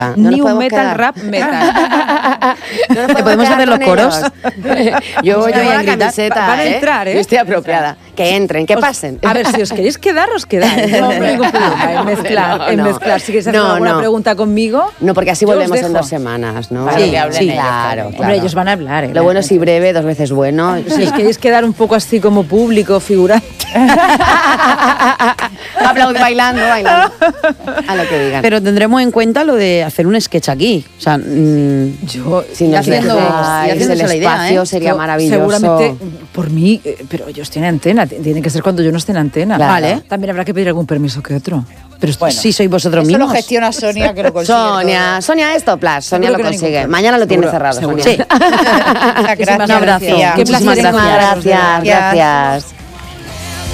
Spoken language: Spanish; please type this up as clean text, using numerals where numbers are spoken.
Ni un metal rap metal. ¿Te podemos hacer los coros? Yo voy Van a en camiseta, van a entrar, ¿eh? Yo estoy apropiada. Que entren, que pasen. A ver, si os queréis quedar, os quedáis. No, no hay ningún problema en mezclar. No. Si queréis hacer alguna pregunta conmigo. No, porque así yo os volvemos en dejo. 2 semanas, ¿no? Para que hablen ellos claro, también. Hombre, ellos van a hablar, ¿eh? Lo bueno es y breve, 2 veces bueno. Si os queréis quedar un poco así como público, figurante. Bailando. A lo que digan. Pero tendremos en cuenta lo de hacer un sketch aquí. O sea, Yo, si nos haciendo- dejáis haciéndose el la idea, espacio, ¿eh? sería maravilloso. Seguramente por mí, pero ellos tienen antena, tiene que ser cuando yo no esté en antena. Claro. Vale. También habrá que pedir algún permiso que otro. Pero Bueno, sí sois vosotros Eso lo mismos. gestiona Sonia, que lo consigue Sonia es Toplas, Sonia Seguro lo que no hay consigue. ningún Mañana lo tiene Seguro, cerrado, seguro. Sonia. Sí. todo. Gracias, Un abrazo. Lucía. Qué placer Muchísimas escucharos, gracias. Gracias.